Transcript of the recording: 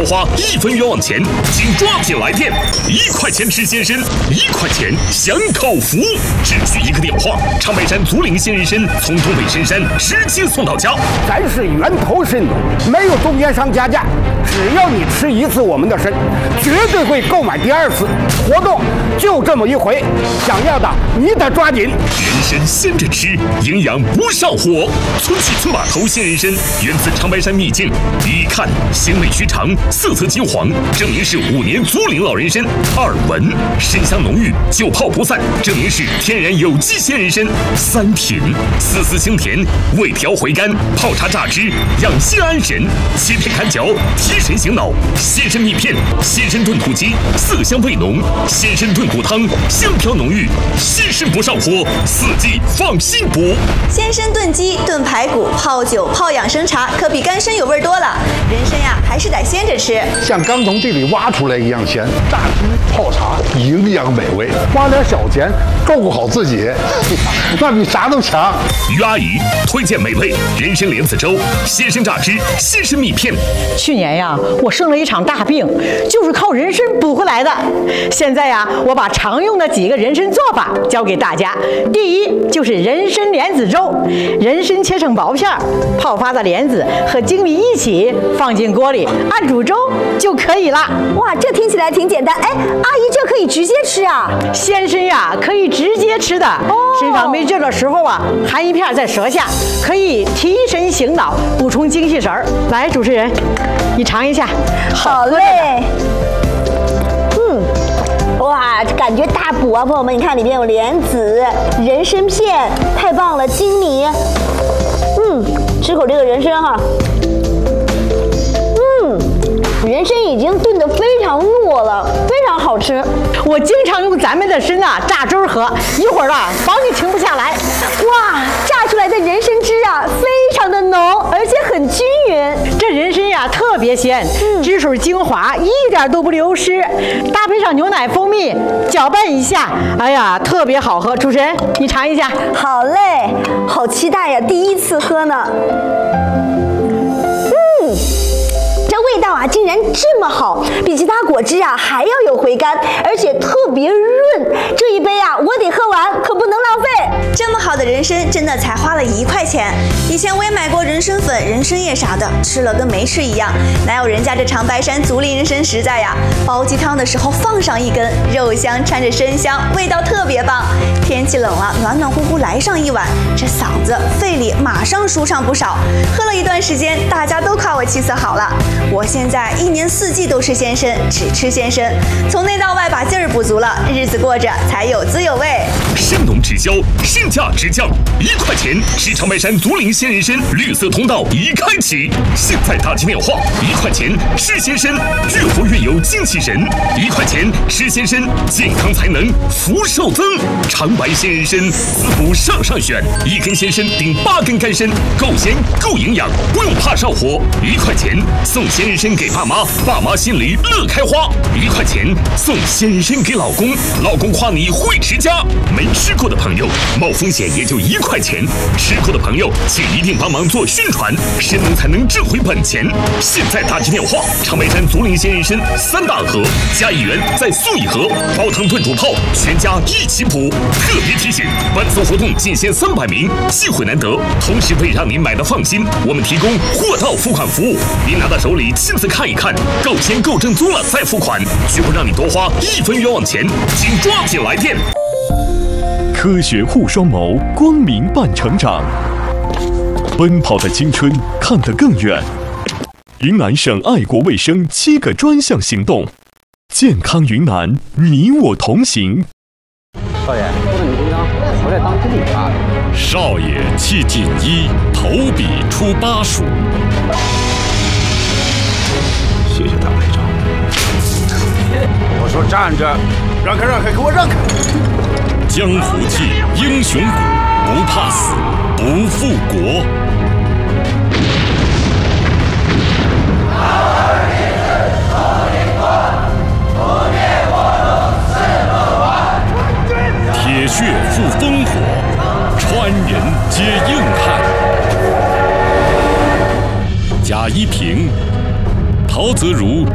花1分冤枉钱，请抓紧来电！1块钱吃鲜参，1块钱享口福，只需1个电话，长白山竹林鲜人参从东北深山直接送到家。 咱是源头参农，没有中间商加价，只要你吃1次我们的参，绝对会购买第2次。活动就这么一回，想要的你得抓紧。 人参鲜着吃，营养不上火。村西村码头鲜人参源自长白山秘境，一看鲜味须长，色泽金黄，证明是5年竹林老人参。2闻参香浓郁，久泡不散，证明是天然有机鲜人参。3品丝丝清甜，味调回甘，泡茶榨汁，养心安神，切片砍嚼，提神醒脑。鲜参蜜片、鲜参炖土鸡，色香味浓；鲜参炖骨汤，香飘浓郁。鲜参不上火，4季放心补。 鲜参炖鸡、炖排骨、泡酒、泡养生茶，可比干参有味多了。人参呀，还是得鲜着吃， 像刚从地里挖出来一样鲜，榨汁泡茶，营养美味，花点小钱照顾好自己，那比啥都强。 于阿姨推荐美味人参莲子粥、鲜参榨汁、鲜参蜜片。 去年呀，我生了一场大病，就是靠人参补回来的。现在呀，我把常用的几个人参做法教给大家。第一就是人参莲子粥，人参切成薄片，泡发的莲子和粳米一起放进锅里，按煮粥就可以了。 哇，这听起来挺简单。哎，阿姨，这可以直接吃啊？ 鲜参呀，可以直接吃的。身上没劲的时候啊，含一片在舌下，可以提神醒脑，补充精气神儿。来，主持人，你尝一下。 好嘞。哇，感觉大补啊，朋友们，你看里面有莲子、人参片，太棒了，粳米。吃口这个人参哈。人参已经炖得非常糯了，非常好吃。 我经常用咱们的参啊榨汁喝，一会儿啊保你停不下来。 哇，榨出来的人参汁啊，非常的浓，而且很均匀。 这人参呀特别鲜，汁水精华一点都不流失，搭配上牛奶蜂蜜，搅拌一下，哎呀，特别好喝。主持人，你尝一下。 好嘞，好期待呀，第1次喝呢。味道啊，竟然这么好，比其他果汁啊还要有回甘，而且特别润。这一杯啊，我得喝完，可不能浪费。 这么好的人参，真的才花了1块钱。以前我也买过人参粉、人参叶啥的，吃了跟没吃一样，哪有人家这长白山竹林人参实在呀？煲鸡汤的时候放上1根，肉香掺着参香，味道特别棒。天气冷了，暖暖乎乎来上1碗，这嗓子、肺里马上舒畅不少。喝了一段时间，大家都夸我气色好了。我现在1年4季都吃鲜参，只吃鲜参，从内到外把劲儿补足了，日子过着才有滋有味。 参农直销，身价直降，1块钱吃长白山竹林鲜人参，绿色通道已开启。现在打起电话，1块钱吃鲜参，越活越有精气神。1块钱吃鲜参，健康才能福寿增。长白鲜人参，滋补上选，1根鲜参顶8根干参，够鲜够营养，不用怕上火。1块钱送鲜人参给爸妈，爸妈心里乐开花。1块钱送鲜人参给老公，老公夸你会持家。没吃过的朋友，冒风险也就1块钱；吃过的朋友，请一定帮忙做宣传，参农才能挣回本钱。现在打起电话，长白山竹林鲜人参3大盒，加1元再送1盒，煲汤炖煮泡，全家一起补。特别提醒，本次活动仅限300名，机会难得。同时为让您买的放心，我们提供货到付款服务，您拿到手里亲自看一看，够鲜够正宗了再付款，绝不让你多花1分冤枉钱，请抓紧来电。 科学护双眸，光明伴成长。奔跑的青春，看得更远。云南省爱国卫生7个专项行动，健康云南，你我同行。 少爷，或者你平常回来当经理吧。 少爷气锦衣，投笔出巴蜀。 谢谢大排长。我说站着，让开让开，给我让开。 江湖气，英雄骨，不怕死，不负国。铁血赴烽火，川人皆硬汉。贾一平、陶泽如